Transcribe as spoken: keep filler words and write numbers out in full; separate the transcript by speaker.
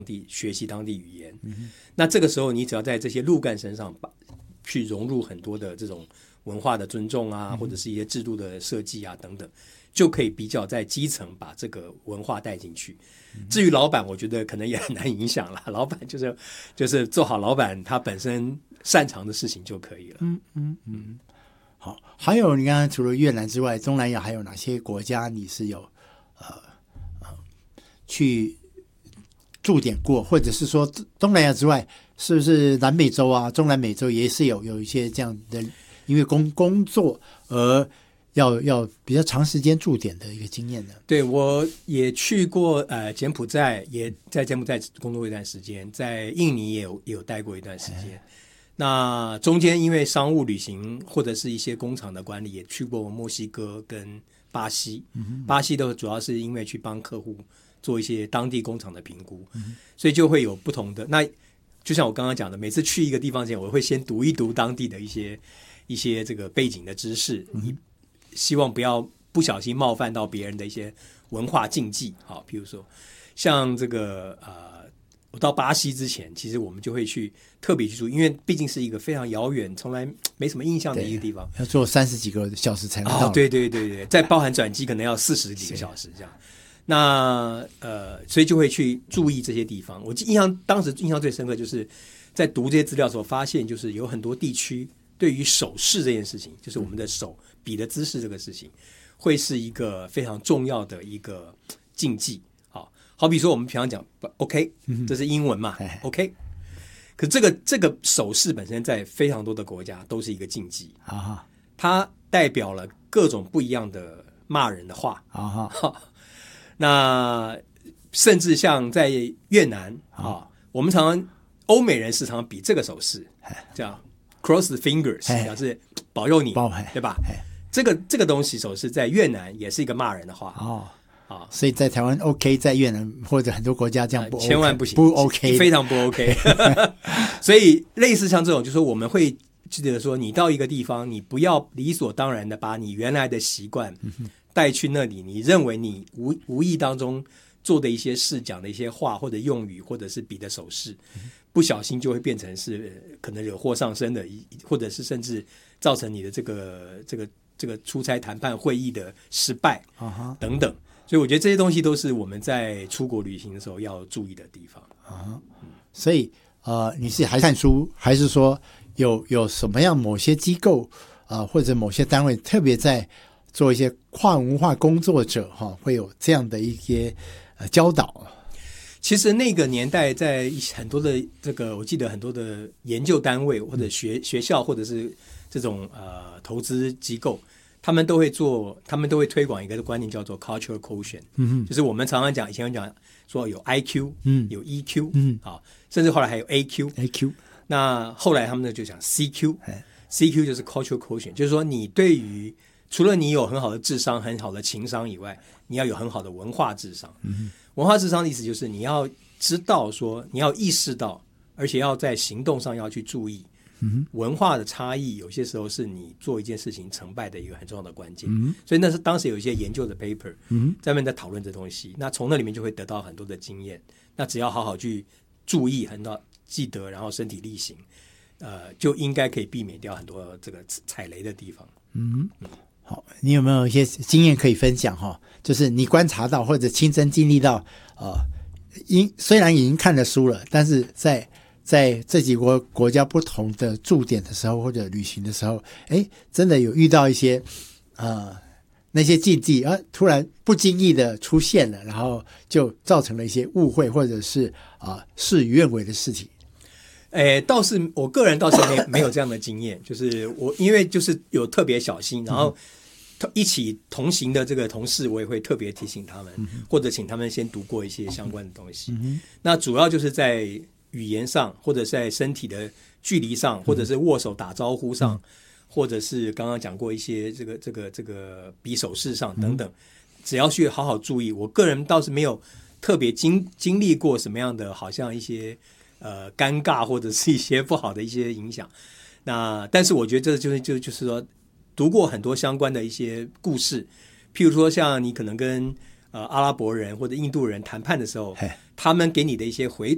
Speaker 1: 地学习当地语言。嗯、那这个时候，你只要在这些路干身上把去融入很多的这种文化的尊重啊，嗯、或者是一些制度的设计啊等等，就可以比较在基层把这个文化带进去。嗯、至于老板，我觉得可能也很难影响了。老板就是就是做好老板他本身擅长的事情就可以了。
Speaker 2: 嗯嗯嗯。好，还有你刚刚除了越南之外，东南亚还有哪些国家你是有呃呃去驻点过，或者是说东南亚之外，是不是南美洲啊、中南美洲也是有有一些这样的，因为工工作而要要比较长时间驻点的一个经验呢？
Speaker 1: 对，我也去过呃柬埔寨，也在柬埔寨工作一段时间，在印尼也有也有待过一段时间。哎，那中间因为商务旅行或者是一些工厂的管理，也去过墨西哥跟巴西。嗯、巴西都主要是因为去帮客户做一些当地工厂的评估，嗯、所以就会有不同的。那就像我刚刚讲的，每次去一个地方前，我会先读一读当地的一些一些这个背景的知识，嗯、希望不要不小心冒犯到别人的一些文化禁忌。好，比如说像这个呃。我到巴西之前，其实我们就会去特别去住，因为毕竟是一个非常遥远、从来没什么印象的一个地方，
Speaker 2: 要坐三十几个小时才能到。
Speaker 1: 哦，对对对对，再包含转机，可能要四十几个小时这样。那呃，所以就会去注意这些地方。我印象当时印象最深刻，就是在读这些资料的时候，发现就是有很多地区对于手势这件事情，就是我们的手比的姿势这个事情，会是一个非常重要的一个禁忌。好比说我们平常讲 OK， 这是英文嘛，嗯、OK， 可这个这个手势本身在非常多的国家都是一个禁忌啊，它代表了各种不一样的骂人的话啊，那甚至像在越南啊，我们常常欧美人士常常比这个手势，这样 cross the fingers 表示保佑你，对吧？这个这个东西手势在越南也是一个骂人的话哦。
Speaker 2: 啊，所以在台湾 OK， 在越南或者很多国家这样不 OK，、
Speaker 1: 呃、千万不行，
Speaker 2: 不 OK，
Speaker 1: 非常不 OK 。所以类似像这种，就是说我们会记得说，你到一个地方，你不要理所当然的把你原来的习惯带去那里，你认为你无无意当中做的一些事、讲的一些话或者用语，或者是比的手势，不小心就会变成是可能惹祸上身的，或者是甚至造成你的这个这个这个出差谈判会议的失败等等。所以我觉得这些东西都是我们在出国旅行的时候要注意的地方啊。
Speaker 2: 嗯、所以呃，你是还看书，还是说有有什么样某些机构啊、呃，或者某些单位特别在做一些跨文化工作者哈、哦，会有这样的一些呃教导？
Speaker 1: 其实那个年代，在很多的这个，我记得很多的研究单位或者学、嗯、学校或者是这种呃投资机构。他们都会做，他们都会推广一个观念叫做 cultural quotient，嗯，就是我们常常讲，以前讲说有 I Q， 嗯，有 E Q， 嗯，啊，甚至后来还有 A Q，A
Speaker 2: Q，
Speaker 1: 那后来他们呢就讲 C Q，C Q 就是 cultural quotient， 就是说你对于除了你有很好的智商、很好的情商以外，你要有很好的文化智商。嗯，文化智商的意思就是你要知道说，你要意识到，而且要在行动上要去注意。嗯、文化的差异有些时候是你做一件事情成败的一个很重要的关键、嗯、所以那是当时有一些研究的 paper、嗯、在那边在讨论这东西，那从那里面就会得到很多的经验，那只要好好去注意很多记得，然后身体力行，呃，就应该可以避免掉很多这个踩雷的地方。
Speaker 2: 嗯，嗯好，你有没有一些经验可以分享哈？就是你观察到或者亲身经历到，呃，因虽然已经看了书了，但是在在这几国国家不同的驻点的时候或者旅行的时候，哎，真的有遇到一些呃那些禁忌啊，突然不经意的出现了，然后就造成了一些误会或者是啊、呃、事与愿违的事情。
Speaker 1: 诶，倒是我个人倒是没没有这样的经验，就是我因为就是有特别小心，然后一起同行的这个同事，我也会特别提醒他们，嗯、或者请他们先读过一些相关的东西。嗯、那主要就是在语言上，或者在身体的距离上，或者是握手打招呼上，嗯、或者是刚刚讲过一些这个这个这个比手势上等等，嗯、只要去好好注意。我个人倒是没有特别经经历过什么样的，好像一些呃尴尬或者是一些不好的一些影响。那但是我觉得这就是就就是说，读过很多相关的一些故事，譬如说像你可能跟呃阿拉伯人或者印度人谈判的时候，他们给你的一些回